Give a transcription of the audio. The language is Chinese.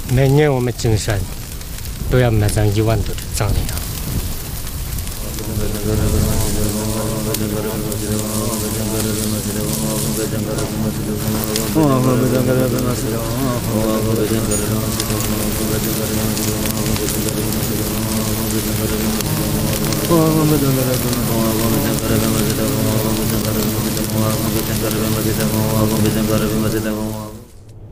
每年我们进山都要埋葬1万多的葬礼啊。